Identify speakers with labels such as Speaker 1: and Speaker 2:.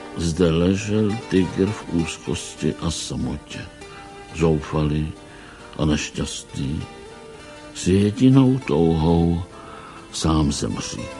Speaker 1: Zde ležel tygr v úzkosti a samotě, zoufalý a nešťastný, s jedinou touhou sám zemřít.